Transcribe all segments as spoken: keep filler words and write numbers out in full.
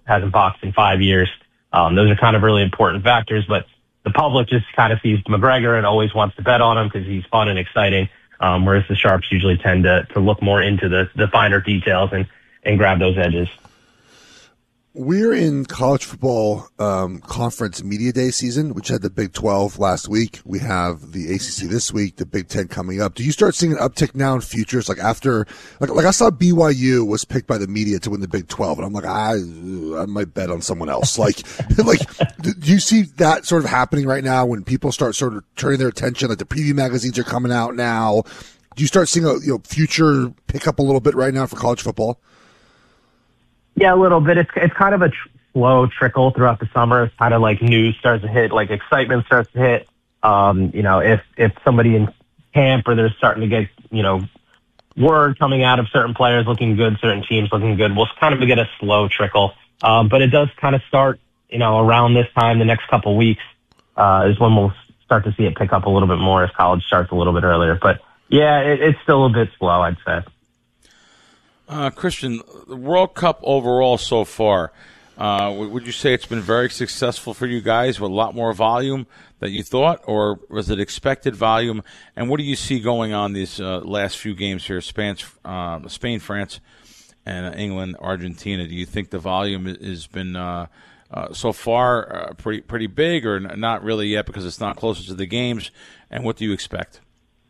hasn't boxed in five years. Um, those are kind of really important factors, but the public just kind of sees McGregor and always wants to bet on him because he's fun and exciting, um, whereas the sharps usually tend to, to look more into the, the finer details and, and grab those edges. We're in college football um, conference media day season, which had the Big twelve last week. We have the A C C this week, the Big ten coming up. Do you start seeing an uptick now in futures? Like after, like, like I saw B Y U was picked by the media to win the Big twelve, and I'm like, I, I might bet on someone else. Like, like, do you see that sort of happening right now when people start sort of turning their attention? Like the preview magazines are coming out now. Do you start seeing a you know future pick up a little bit right now for college football? Yeah, a little bit. It's it's kind of a tr- slow trickle throughout the summer. It's kind of like news starts to hit, like excitement starts to hit. Um, you know, if if somebody in camp or they're starting to get, you know, word coming out of certain players looking good, certain teams looking good, we'll kind of get a slow trickle. Um, but it does kind of start, you know, around this time, the next couple weeks, uh, is when we'll start to see it pick up a little bit more as college starts a little bit earlier. But yeah, it, it's still a bit slow, I'd say. Uh, Christian, the World Cup overall so far, uh, would you say it's been very successful for you guys with a lot more volume than you thought, or was it expected volume? And what do you see going on these uh, last few games here, Spain, uh, Spain, France, and England, Argentina? Do you think the volume has been uh, uh, so far uh, pretty pretty big, or not really yet because it's not closer to the games? And what do you expect?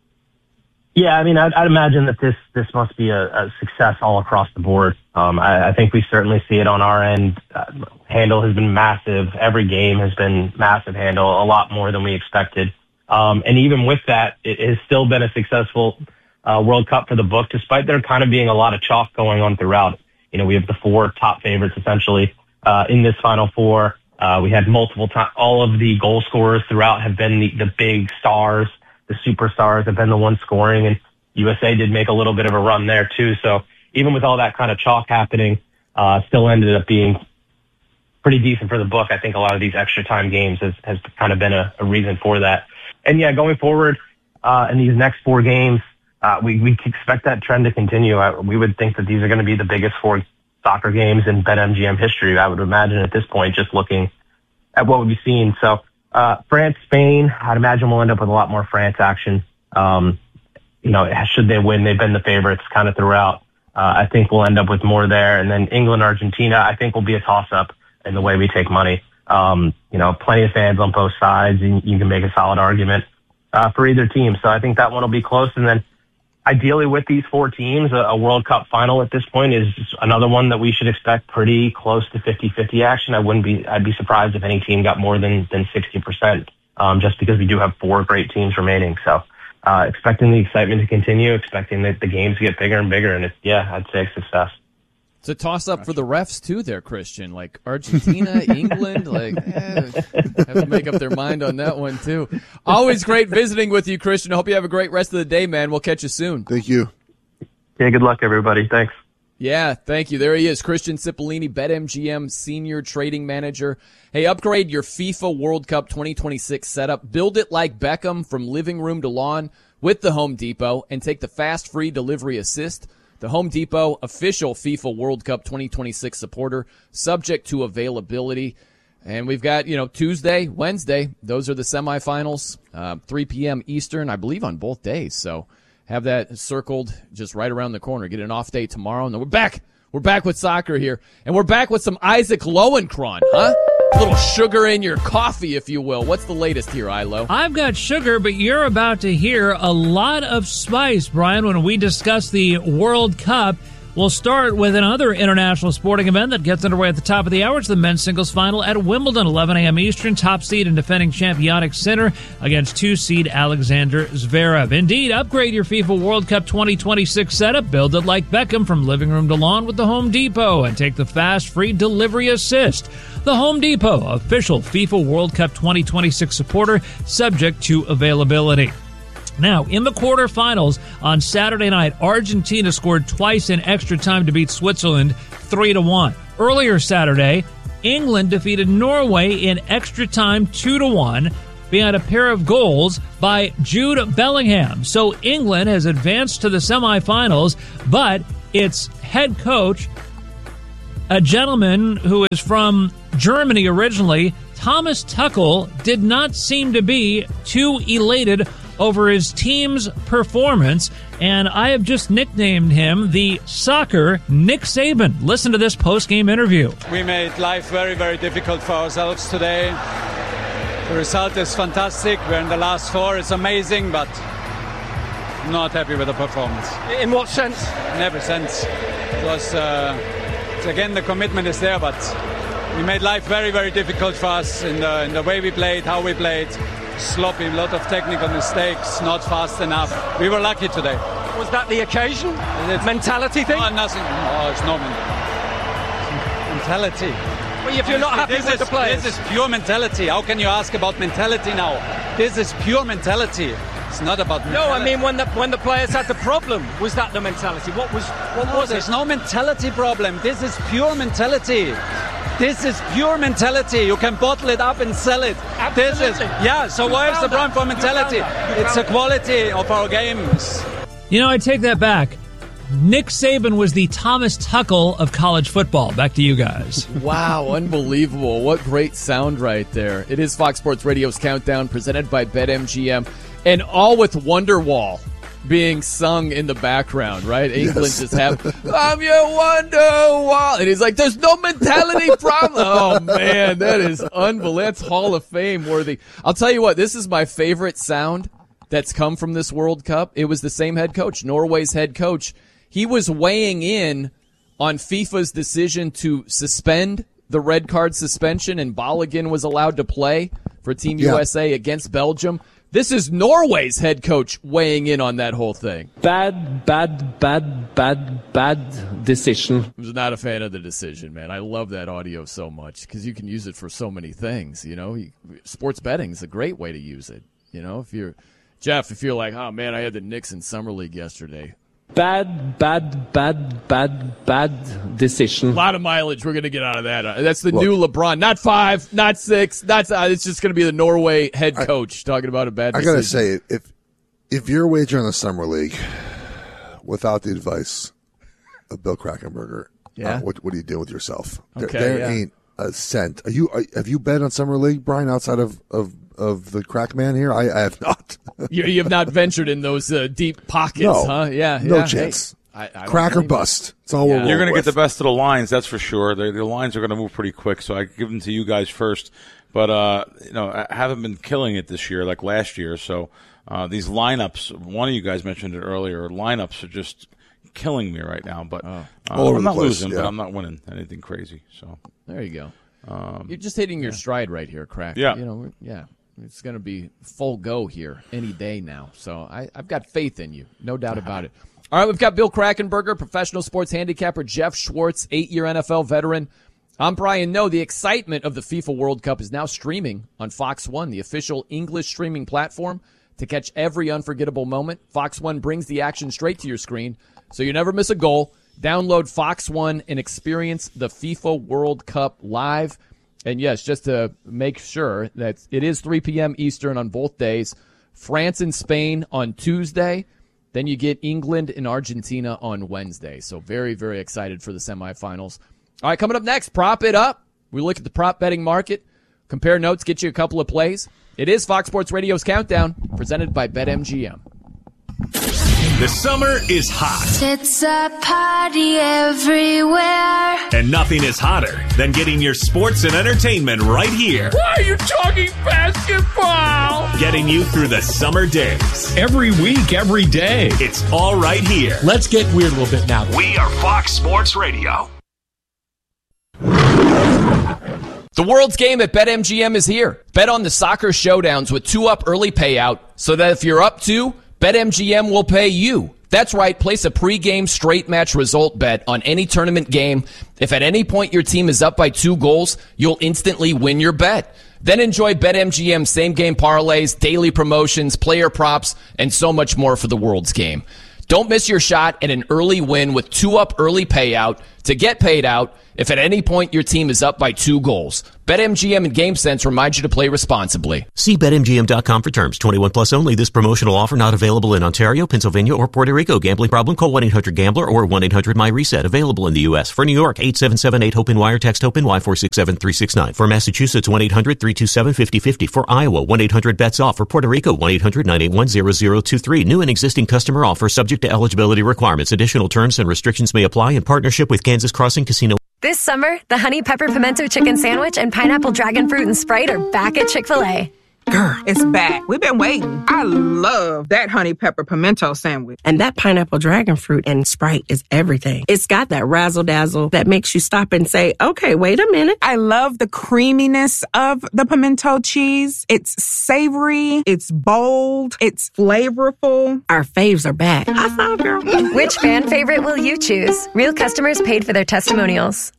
Yeah, I mean, I'd, I'd imagine that this this must be a, a success all across the board. Um, I, I think we certainly see it on our end. Uh, handle has been massive. Every game has been massive handle, a lot more than we expected. Um, and even with that, it has still been a successful uh, World Cup for the book, despite there kind of being a lot of chalk going on throughout. You know, we have the four top favorites essentially uh, in this Final Four. Uh, we had multiple times. All of the goal scorers throughout have been the, the big stars. The superstars have been the ones scoring, and U S A did make a little bit of a run there too. So even with all that kind of chalk happening, uh, still ended up being pretty decent for the book. I think a lot of these extra time games has, has kind of been a, a reason for that. And yeah, going forward, uh, in these next four games, uh, we, we expect that trend to continue. I, we would think that these are going to be the biggest four soccer games in BetMGM history. I would imagine at this point, just looking at what we've seen. So, Uh, France, Spain, I'd imagine we'll end up with a lot more France action. Um, you know, should they win, they've been the favorites kind of throughout. Uh, I think we'll end up with more there. And then England, Argentina, I think will be a toss-up in the way we take money. Um, you know, plenty of fans on both sides, and you can make a solid argument uh, for either team. So I think that one will be close. And then ideally with these four teams, a, a World Cup final at this point is another one that we should expect pretty close to fifty-fifty action. I wouldn't be, I'd be surprised if any team got more than, than sixty percent, um, just because we do have four great teams remaining. So, uh, expecting the excitement to continue, expecting that the games to get bigger and bigger. And it's, yeah, I'd say a success. It's a toss-up for the refs, too, there, Christian. Like Argentina, England, like, eh, have to make up their mind on that one, too. Always great visiting with you, Christian. I hope you have a great rest of the day, man. We'll catch you soon. Thank you. Yeah, good luck, everybody. Thanks. Yeah, thank you. There he is, Christian Cipollini, BetMGM Senior Trading Manager. Hey, upgrade your FIFA World Cup twenty twenty-six setup. Build it like Beckham from living room to lawn with the Home Depot and take the fast, free delivery assist. The Home Depot, official FIFA World Cup twenty twenty-six supporter, subject to availability. And we've got, you know, Tuesday, Wednesday. Those are the semifinals, uh, three p.m. Eastern, I believe, on both days. So have that circled just right around the corner. Get an off day tomorrow. And then we're back. We're back with soccer here. And we're back with some Isaac Lowenkron, huh? A little sugar in your coffee, if you will. What's the latest here, Ilo? I've got sugar, but you're about to hear a lot of spice, Brian, when we discuss the World Cup. We'll start with another international sporting event that gets underway at the top of the hour. It's the men's singles final at Wimbledon, eleven a.m. Eastern. Top seed and defending champ Jannik Sinner against two seed Alexander Zverev. Indeed, upgrade your FIFA World Cup twenty twenty-six setup. Build it like Beckham from living room to lawn with the Home Depot and take the fast, free delivery assist. The Home Depot, official FIFA World Cup twenty twenty-six supporter, subject to availability. Now, in the quarterfinals on Saturday night, Argentina scored twice in extra time to beat Switzerland three to one. Earlier Saturday, England defeated Norway in extra time two to one behind a pair of goals by Jude Bellingham. So England has advanced to the semifinals, but its head coach a gentleman who is from Germany originally, Thomas Tuchel, did not seem to be too elated over his team's performance, and I have just nicknamed him the Soccer Nick Saban. Listen to this post-game interview. We made life very, very difficult for ourselves today. The result is fantastic. We're in the last four. It's amazing, but not happy with the performance. In what sense? In every sense. It was, uh, again, the commitment is there, but we made life very, very difficult for us in the in the way we played, how we played. Sloppy, a lot of technical mistakes, not fast enough. We were lucky today. Was that the occasion? It's mentality thing? Oh, nothing. Oh, it's no men- mentality. Well, if you're not happy this with is, the players. This is pure mentality. How can you ask about mentality now? This is pure mentality. It's not about mentality. No, I mean when the when the players had the problem, was that the mentality? What was what no, was there's it? no mentality problem. This is pure mentality. This is pure mentality. You can bottle it up and sell it. Absolutely. This is yeah. So You why is the found problem that. for You found mentality? that. You It's found the quality of our games. You know, I take that back. Nick Saban was the Thomas Tuchel of college football. Back to you guys. Wow, unbelievable. What great sound right there. It is Fox Sports Radio's Countdown presented by BetMGM, and all with Wonderwall being sung in the background, right? England Yes. just have, I'm your Wonderwall. And he's like, there's no mentality problem. Oh, man, that is unbelievable. That's Hall of Fame worthy. I'll tell you what, this is my favorite sound that's come from this World Cup. It was the same head coach, Norway's head coach. He was weighing in on FIFA's decision to suspend the red card suspension, and Balogun was allowed to play for Team Yeah. U S A against Belgium. This is Norway's head coach weighing in on that whole thing. Bad, bad, bad, bad, bad decision. I was not a fan of the decision, man. I love that audio so much because you can use it for so many things. You know, You- sports betting is a great way to use it. You know, if you're Jeff, if you're like, oh man, I had the Knicks in Summer League yesterday. Bad, bad, bad, bad, bad decision. A lot of mileage we're going to get out of that. Uh, That's the Look. new LeBron. Not five, not six. Not uh, it's just going to be the Norway head I- coach talking about a bad I decision. gotta say, if if you're wagering on the summer league without the advice of Bill Krakenberger, Yeah. uh, what what are you doing with yourself? Okay, there there yeah. ain't a cent. Are you are, have you bet on summer league, Brian? Outside of of, of the crack man here, I, I have not. you, you have not ventured in those uh, deep pockets, No. huh? Yeah, No yeah. chance. Hey, I, I don't Crack or blame you. bust. It's all Yeah. we're You're going to with. get the best of the lines, that's for sure. The, the lines are going to move pretty quick, so I give them to you guys first. But uh, you know, I haven't been killing it this year like last year. So uh, these lineups, one of you guys mentioned it earlier. Lineups are just killing me right now. But uh, All over I'm the not place, losing, yeah. but I'm not winning anything crazy. So There you go. You're just hitting your stride right here, Crack. Yeah. You know, yeah. It's going to be full go here any day now. So I, I've got faith in you. No doubt about it. All right, we've got Bill Krakenberger, professional sports handicapper, Jeff Schwartz, eight-year N F L veteran. I'm Brian Noe. The excitement of the FIFA World Cup is now streaming on Fox One, the official English streaming platform. To catch every unforgettable moment, Fox One brings the action straight to your screen, so you never miss a goal. Download Fox One and experience the FIFA World Cup live. And yes, just to make sure that it is three p.m. Eastern on both days. France and Spain on Tuesday. Then you get England and Argentina on Wednesday. So very, very excited for the semifinals. All right, coming up next, Prop It Up. We look at the prop betting market, compare notes, get you a couple of plays. It is Fox Sports Radio's Countdown, presented by BetMGM. The summer is hot, It's a party everywhere. and nothing is hotter than getting your sports and entertainment right here. Why are you talking basketball? Getting you through the summer days. Every week, every day. It's all right here. Let's get weird a little bit now. We are Fox Sports Radio. The world's game at BetMGM is here. Bet on the soccer showdowns with two up early payout so that if you're up two, BetMGM will pay you. That's right, place a pregame straight match result bet on any tournament game. If at any point your team is up by two goals, you'll instantly win your bet. Then enjoy BetMGM same-game parlays, daily promotions, player props, and so much more for the world's game. Don't miss your shot at an early win with two up early payout to get paid out if at any point your team is up by two goals. BetMGM and GameSense remind you to play responsibly. See Bet M G M dot com for terms. twenty-one plus only. This promotional offer not available in Ontario, Pennsylvania, or Puerto Rico. Gambling problem? Call one eight hundred gambler or one eight hundred my reset. Available in the U S. For New York, eight seven seven eight hope N Y or text HOPE-N Y four six seven three six nine. For Massachusetts, one eight hundred three two seven five zero five zero. For Iowa, one eight hundred bets off. For Puerto Rico, one eight hundred nine eight one zero zero two three. New and existing customer offer subject to eligibility requirements. Additional terms and restrictions may apply in partnership with Kansas Crossing Casino. This summer, the Honey Pepper Pimento Chicken Sandwich and Pineapple Dragon Fruit and Sprite are back at Chick-fil-A. Girl, it's back. We've been waiting. I love that Honey Pepper Pimento Sandwich. And that Pineapple Dragon Fruit and Sprite is everything. It's got that razzle-dazzle that makes you stop and say, okay, wait a minute. I love the creaminess of the pimento cheese. It's savory. It's bold. It's flavorful. Our faves are back. I saw, girl. Which fan favorite will you choose? Real customers paid for their testimonials.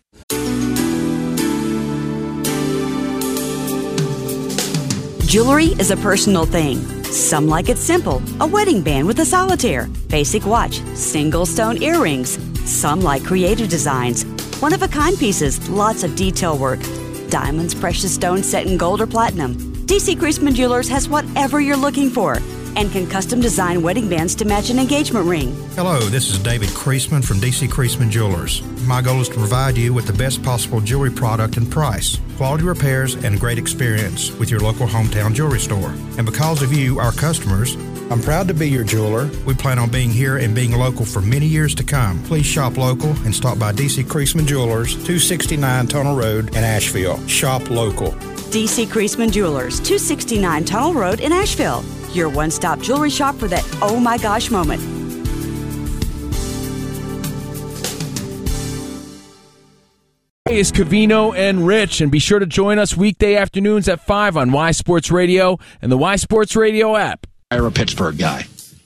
Jewelry is a personal thing. Some like it simple, a wedding band with a solitaire, basic watch, single stone earrings. Some like creative designs, one-of-a-kind pieces, lots of detail work. Diamonds, precious stones set in gold or platinum. D C Creasman Jewelers has whatever you're looking for and can custom design wedding bands to match an engagement ring. Hello, this is David Creasman from D C Creasman Jewelers. My goal is to provide you with the best possible jewelry product and price, quality repairs, and great experience with your local hometown jewelry store. And because of you, our customers, I'm proud to be your jeweler. We plan on being here and being local for many years to come. Please shop local and stop by D C Creasman Jewelers, two sixty-nine Tunnel Road in Asheville. Shop local. D C Creasman Jewelers, two sixty-nine Tunnel Road in Asheville. Your one-stop jewelry shop for that oh my gosh moment. Hey, it's Covino and Rich, and be sure to join us weekday afternoons at five on Y Sports Radio and the Y Sports Radio app. You're a Pittsburgh guy.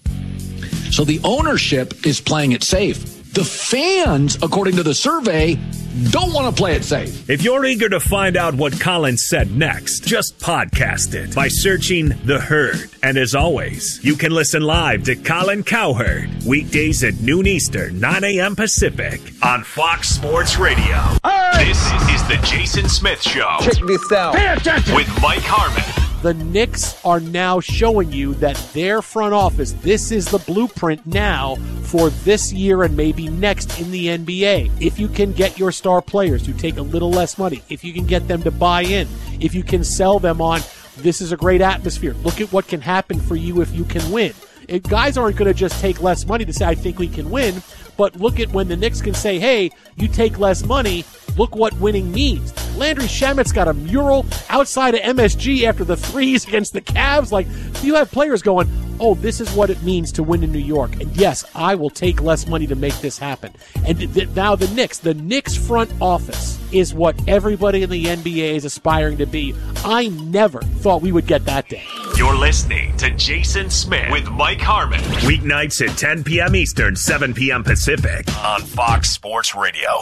So the ownership is playing it safe. The fans, according to the survey, don't want to play it safe. If you're eager to find out what Colin said next, just podcast it by searching The Herd. And as always, you can listen live to Colin Cowherd weekdays at noon Eastern, nine a.m. Pacific on Fox Sports Radio. Hey! This is the Jason Smith Show. Check this out. Pay attention. With Mike Harmon. The Knicks are now showing you that their front office, this is the blueprint now for this year and maybe next in the N B A. If you can get your star players to take a little less money, if you can get them to buy in, if you can sell them on, this is a great atmosphere. Look at what can happen for you if you can win. It, guys aren't going to just take less money to say, I think we can win, but look at when the Knicks can say, hey, you take less money, look what winning means. Landry Shamet's got a mural outside of M S G after the threes against the Cavs. Like, you have players going, oh, this is what it means to win in New York. And yes, I will take less money to make this happen. And th- th- now the Knicks, the Knicks front office is what everybody in the N B A is aspiring to be. I never thought we would get that day. You're listening to Jason Smith with Mike Harmon. Weeknights at ten p.m. Eastern, seven p.m. Pacific on Fox Sports Radio.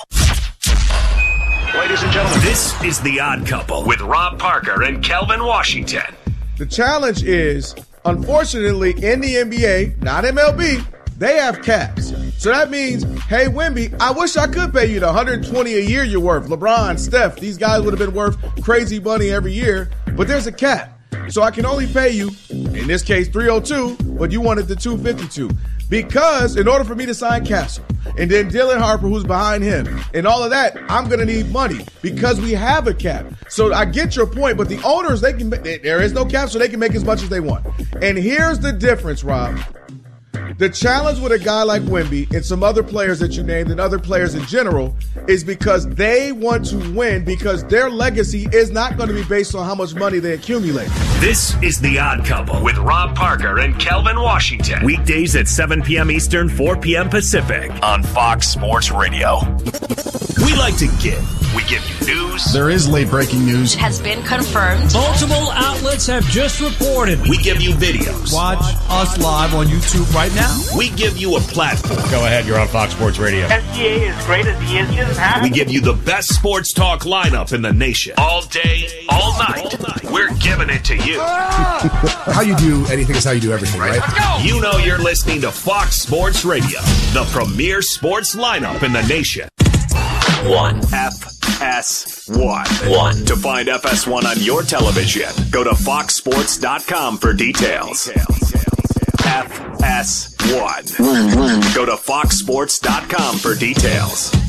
Ladies and gentlemen, this is The Odd Couple with Rob Parker and Kelvin Washington. The challenge is, unfortunately, in the N B A, not M L B, they have caps. So that means, hey, Wemby, I wish I could pay you the one hundred twenty a year you're worth. LeBron, Steph, these guys would have been worth crazy money every year, but there's a cap. So I can only pay you, in this case, three oh two, but you wanted the two fifty-two. Because in order for me to sign Castle, and then Dylan Harper, who's behind him, and all of that, I'm going to need money because we have a cap. So I get your point, but the owners, they can there is no cap, so they can make as much as they want. And here's the difference, Rob. The challenge with a guy like Wemby and some other players that you named and other players in general is because they want to win because their legacy is not going to be based on how much money they accumulate. This is The Odd Couple with Rob Parker and Kelvin Washington. Weekdays at seven p.m. Eastern, four p.m. Pacific on Fox Sports Radio. We like to give. We give you news. There is late breaking news. It has been confirmed. Multiple outlets have just reported. We give you videos. Watch us live on YouTube right now. We give you a platform. Go ahead, you're on Fox Sports Radio. S G A is great as he is. He doesn't have. We give you the best sports talk lineup in the nation. All day, all night. All night. We're giving it to you. How you do anything is how you do everything, right? Let's go. You know you're listening to Fox Sports Radio, the premier sports lineup in the nation. One F F S one. One. To find F S one on your television, go to fox sports dot com for details. F S one. One, one. Go to fox sports dot com for details.